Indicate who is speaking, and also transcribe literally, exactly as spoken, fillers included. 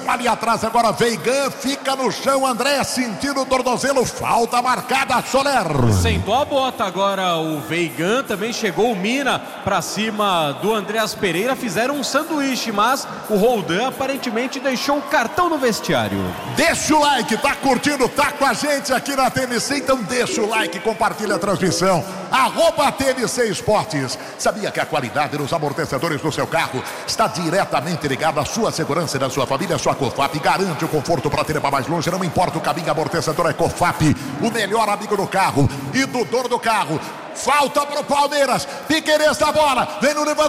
Speaker 1: chama ali atrás agora Veigan, fica no chão, André sentindo o tornozelo, falta marcada, Soler.
Speaker 2: Sentou a bota agora o Veigan, também chegou o Mina pra cima do Andreas Pereira, fizeram um sanduíche, mas o Roldan aparentemente deixou o cartão no vestiário.
Speaker 1: Deixa o like, tá curtindo, tá com a gente aqui na T N C, então deixa o like, compartilha a transmissão, arroba T N C Esportes. Sabia que a qualidade dos amortecedores do seu carro está diretamente ligada à sua segurança e da sua família? Sua Cofap garante o conforto para ter para mais longe, não importa o caminho, amortecedor é Cofap, o melhor amigo do carro e do dono do carro. Falta pro Palmeiras, Piquerez da bola, vem no levantamento.